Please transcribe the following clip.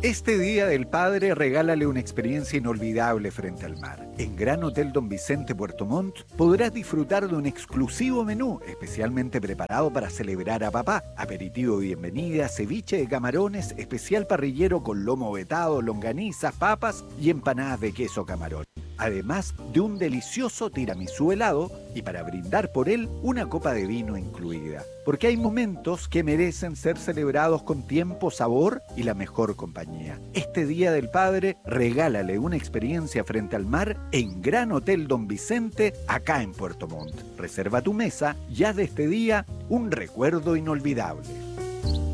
Este Día del Padre regálale una experiencia inolvidable frente al mar. En Gran Hotel Don Vicente Puerto Montt podrás disfrutar de un exclusivo menú especialmente preparado para celebrar a papá. Aperitivo de bienvenida, ceviche de camarones, especial parrillero con lomo vetado, longanizas, papas y empanadas de queso camarón. Además de un delicioso tiramisú helado y para brindar por él una copa de vino incluida. Porque hay momentos que merecen ser celebrados con tiempo, sabor y la mejor compañía. Este Día del Padre, regálale una experiencia frente al mar en Gran Hotel Don Vicente, acá en Puerto Montt. Reserva tu mesa, ya de este día, un recuerdo inolvidable.